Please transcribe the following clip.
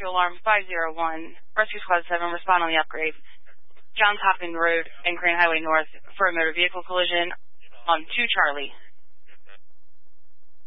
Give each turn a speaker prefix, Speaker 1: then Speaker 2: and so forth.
Speaker 1: alarm 501. Rescue Squad 7, respond on the upgrade. Johns Hopkins Road and Crane Highway North for a motor vehicle collision on 2 Charlie.